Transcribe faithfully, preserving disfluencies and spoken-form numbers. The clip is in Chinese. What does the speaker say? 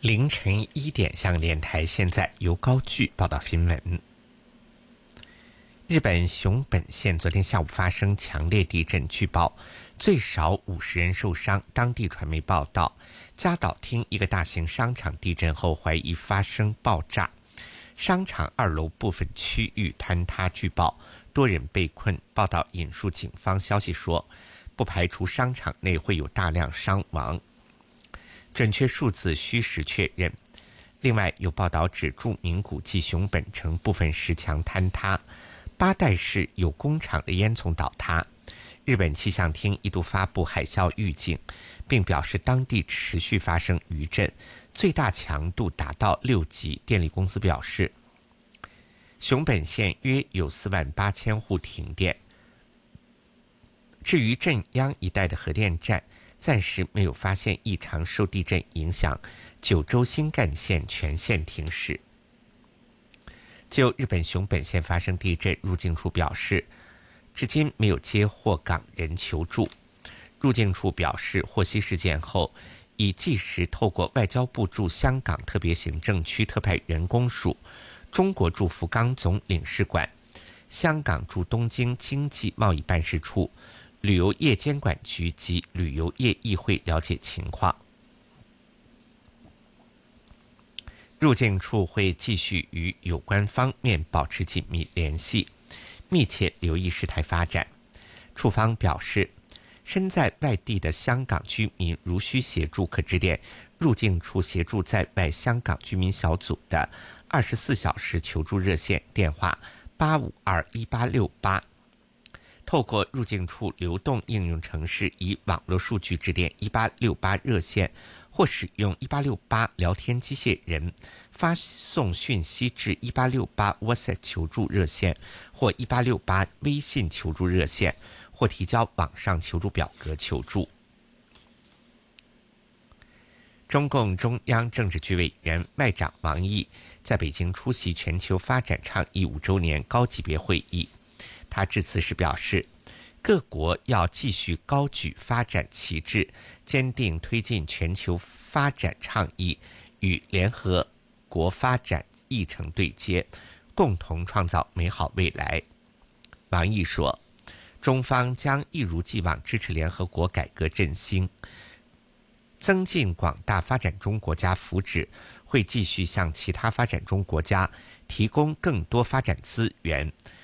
凌晨一点，香港电台现在由高炬报道新闻。日本熊本县昨天下午发生强烈地震，据报最少五十人受伤。当地传媒报道，加岛町一个大型商场地震后怀疑发生爆炸，商场二楼部分区域坍塌，据报多人被困。报道引述警方消息说，不排除商场内会有大量伤亡，准确数字需时确认。另外有报道指著名古迹熊本城部分石墙坍塌，八代市有工厂的烟囱倒塌。日本气象厅一度发布海啸预警，并表示当地持续发生余震，最大强度达到六级。电力公司表示，熊本县约有四万八千户停电。至于震央一带的核电站，暂时没有发现异常，受地震影响，九州新干线全线停驶。就日本熊本县发生地震，入境处表示，至今没有接获港人求助。入境处表示，获悉事件后，已即时透过外交部驻香港特别行政区特派员公署、中国驻福冈总领事馆、香港驻东京经济贸易办事处、旅游业监管局及旅游业议会了解情况。入境处会继续与有关方面保持紧密联系，密切留意事态发展。处方表示，身在外地的香港居民如需协助，可致电入境处协助在外香港居民小组的二十四小时求助热线电话八五二一八六八。透过入境处流动应用程式以网络数据致电一八六八热线，或使用一八六八聊天机械人发送讯息至一八六八 WhatsApp 求助热线或一八六八微信求助热线，或提交网上求助表格求助。中共中央政治局委员外长王毅在北京出席全球发展倡议五周年高级别会议。他致辞时表示，各国要继续高举发展旗帜，坚定推进全球发展倡议与联合国发展议程对接，共同创造美好未来。王毅说，中方将一如既往支持联合国改革振兴，增进广大发展中国家福祉，会继续向其他发展中国家提供更多发展资源，